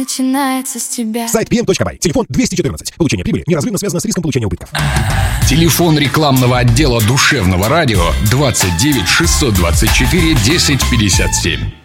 начинается с тебя. Сайт pm.by. Телефон 214. Получение прибыли неразрывно связано с риском получения убытков. Телефон рекламного отдела душевного радио 29 624 10 57.